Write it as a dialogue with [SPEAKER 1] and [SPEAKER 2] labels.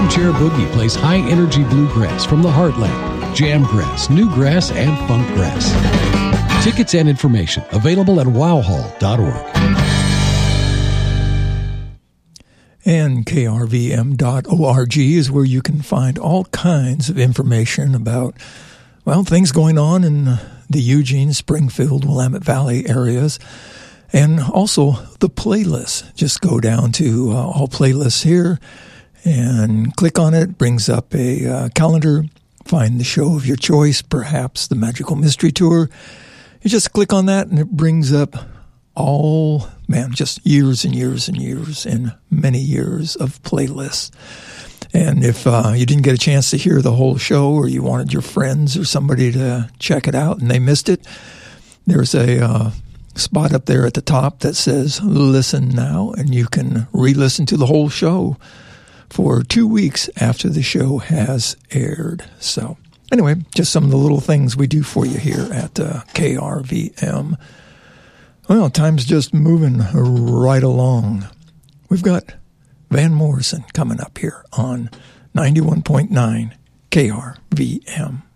[SPEAKER 1] Armchair Boogie plays high-energy bluegrass from the heartland, jamgrass, newgrass, and funkgrass. Tickets and information available at wowhall.org.
[SPEAKER 2] And krvm.org is where you can find all kinds of information about, well, things going on in the Eugene, Springfield, Willamette Valley areas, and also the playlists. Just go down to all playlists here and click on it. It brings up a calendar. Find the show of your choice, perhaps the Magical Mystery Tour. You just click on that and it brings up all, just years and years and years and many years of playlists. And if you didn't get a chance to hear the whole show, or you wanted your friends or somebody to check it out and they missed it, there's a spot up there at the top that says Listen Now, and you can re-listen to the whole show for 2 weeks after the show has aired. So anyway, just some of the little things we do for you here at KRVM. Well, time's just moving right along. We've got Van Morrison coming up here on 91.9 KRVM.